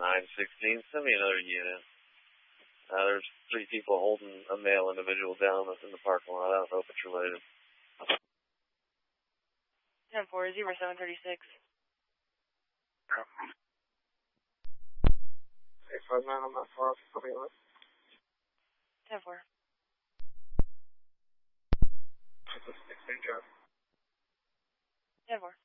916, send me another unit. There's 3 people holding a male individual down that's in the parking lot. I don't know if it's related. 10-4, 0736. 859 on that far off, something else. 10-4. 16 job. 10-4.